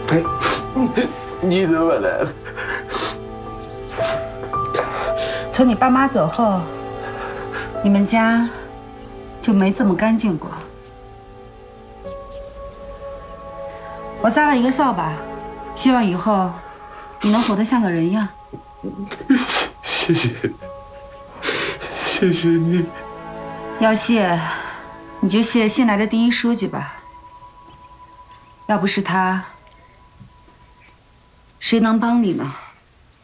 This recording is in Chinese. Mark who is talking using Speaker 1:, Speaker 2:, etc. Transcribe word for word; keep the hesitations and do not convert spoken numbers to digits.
Speaker 1: 哎，你怎么来了？
Speaker 2: 从你爸妈走后，你们家就没这么干净过。我撒了一个扫把，希望以后你能活得像个人样。
Speaker 1: 谢谢，谢谢你。
Speaker 2: 要谢，你就谢新来的第一书记吧。要不是他，谁能帮你呢？